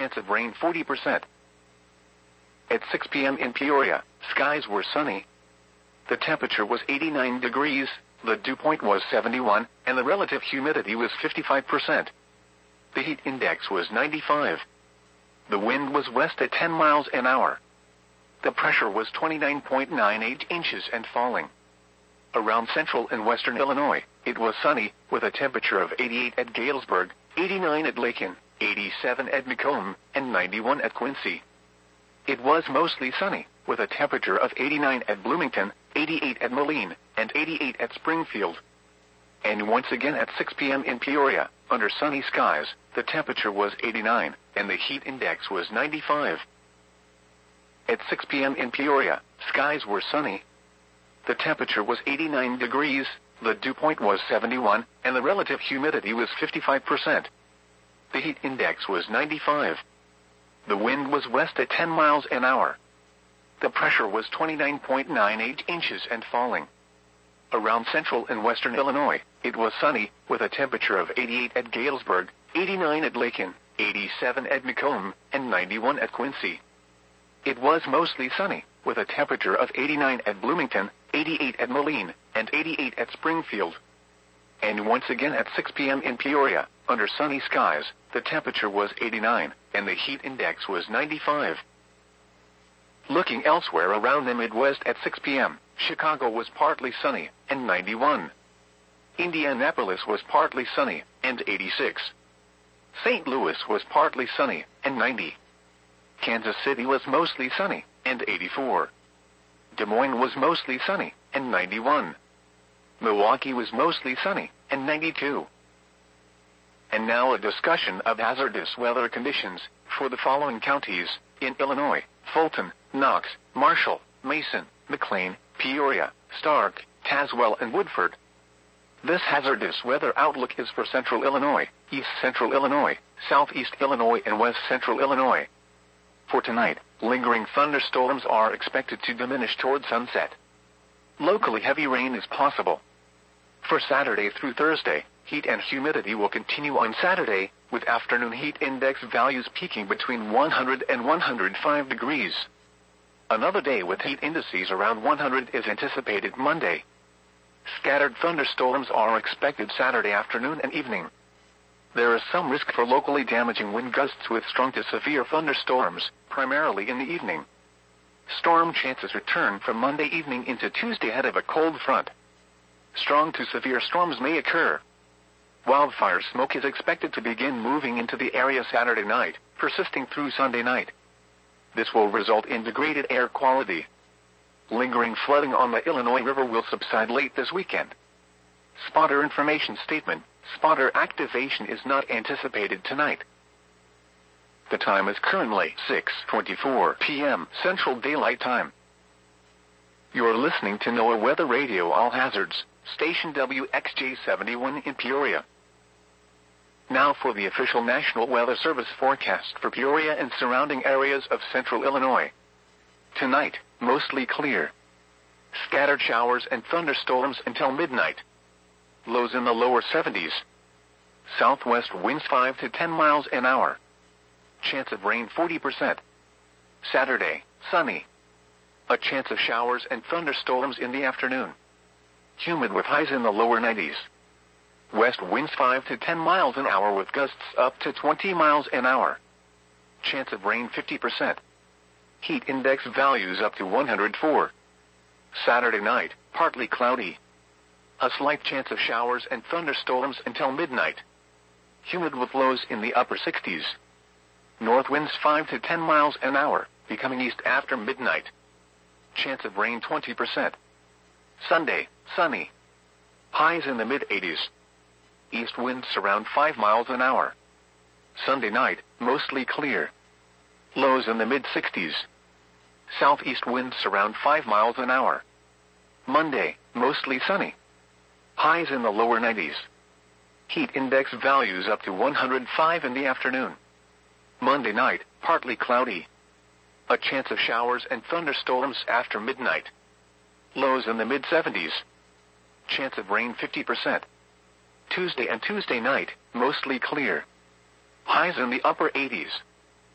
chance of rain 40%. At 6 p.m. in Peoria, skies were sunny. The temperature was 89 degrees, the dew point was 71, and the relative humidity was 55%. The heat index was 95. The wind was west at 10 miles an hour. The pressure was 29.98 inches and falling. Around central and western Illinois, it was sunny, with a temperature of 88 at Galesburg, 89 at Lakin, 87 at Macomb, and 91 at Quincy. It was mostly sunny, with a temperature of 89 at Bloomington, 88 at Moline, and 88 at Springfield. And once again at 6 p.m. in Peoria, under sunny skies, the temperature was 89, and the heat index was 95. At 6 p.m. in Peoria, skies were sunny. The temperature was 89 degrees, the dew point was 71, and the relative humidity was 55%. The heat index was 95. The wind was west at 10 miles an hour. The pressure was 29.98 inches and falling. Around central and western Illinois, it was sunny, with a temperature of 88 at Galesburg, 89 at Lakin, 87 at Macomb, and 91 at Quincy. It was mostly sunny, with a temperature of 89 at Bloomington, 88 at Moline, and 88 at Springfield. And once again at 6 p.m. in Peoria, under sunny skies, the temperature was 89, and the heat index was 95. Looking elsewhere around the Midwest at 6 p.m., Chicago was partly sunny, and 91. Indianapolis was partly sunny, and 86. St. Louis was partly sunny, and 90. Kansas City was mostly sunny, and 84. Des Moines was mostly sunny, and 91. Milwaukee was mostly sunny, and 92. And now a discussion of hazardous weather conditions for the following counties in Illinois: Fulton, Knox, Marshall, Mason, McLean, Peoria, Stark, Tazewell, and Woodford. This hazardous weather outlook is for central Illinois, east central Illinois, southeast Illinois, and west central Illinois. For tonight, lingering thunderstorms are expected to diminish toward sunset. Locally heavy rain is possible. For Saturday through Thursday, heat and humidity will continue on Saturday, with afternoon heat index values peaking between 100 and 105 degrees. Another day with heat indices around 100 is anticipated Monday. Scattered thunderstorms are expected Saturday afternoon and evening. There is some risk for locally damaging wind gusts with strong to severe thunderstorms, primarily in the evening. Storm chances return from Monday evening into Tuesday ahead of a cold front. Strong to severe storms may occur. Wildfire smoke is expected to begin moving into the area Saturday night, persisting through Sunday night. This will result in degraded air quality. Lingering flooding on the Illinois River will subside late this weekend. Spotter information statement: spotter activation is not anticipated tonight. The time is currently 6:24 p.m. Central Daylight Time. You're listening to NOAA Weather Radio All Hazards, station WXJ71 in Peoria. Now for the official National Weather Service forecast for Peoria and surrounding areas of central Illinois. Tonight, mostly clear. Scattered showers and thunderstorms until midnight. Lows in the lower 70s. Southwest winds 5 to 10 miles an hour. Chance of rain 40%. Saturday, sunny. A chance of showers and thunderstorms in the afternoon. Humid with highs in the lower 90s. West winds 5 to 10 miles an hour with gusts up to 20 miles an hour. Chance of rain 50%. Heat index values up to 104. Saturday night, partly cloudy. A slight chance of showers and thunderstorms until midnight. Humid with lows in the upper 60s. North winds 5 to 10 miles an hour, becoming east after midnight. Chance of rain 20%. Sunday, sunny. Highs in the mid-80s. East winds around 5 miles an hour. Sunday night, mostly clear. Lows in the mid-60s. Southeast winds around 5 miles an hour. Monday, mostly sunny. Highs in the lower 90s. Heat index values up to 105 in the afternoon. Monday night, partly cloudy. A chance of showers and thunderstorms after midnight. Lows in the mid-70s. Chance of rain 50%. Tuesday and Tuesday night, mostly clear. Highs in the upper 80s.